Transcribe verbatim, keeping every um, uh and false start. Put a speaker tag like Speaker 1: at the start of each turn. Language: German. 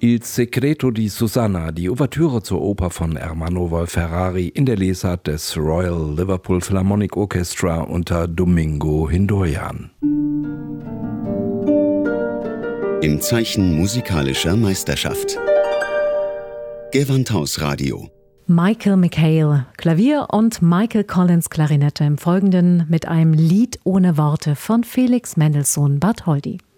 Speaker 1: Il Segreto di Susanna, die Ouvertüre zur Oper von Ermanno Wolf-Ferrari in der Lesart des Royal Liverpool Philharmonic Orchestra unter Domingo Hindoyan.
Speaker 2: Im Zeichen musikalischer Meisterschaft. Gewandhausradio.
Speaker 3: Michael McHale, Klavier und Michael Collins, Klarinette, im Folgenden mit einem Lied ohne Worte von Felix Mendelssohn Bartholdy.